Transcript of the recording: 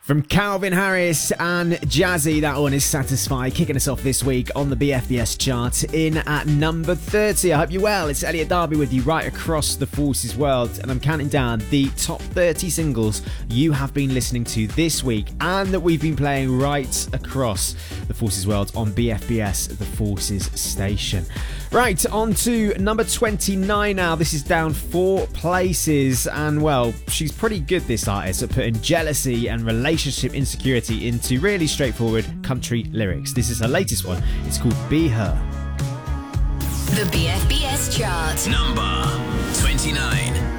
From Calvin Harris and Jazzy, that one is Satisfy, kicking us off this week on the BFBS chart in at number 30. I hope you're well. It's Elliot Darby with you right across the Forces world, and I'm counting down the top 30 singles you have been listening to this week and that we've been playing right across the Forces world on BFBS, the Forces station. Right, on to number 29 now. This is down 4 places, and well, she's pretty good, this artist, at putting jealousy and relationship insecurity into really straightforward country lyrics. This is her latest one. It's called Be Her. The BFBS chart. Number 29.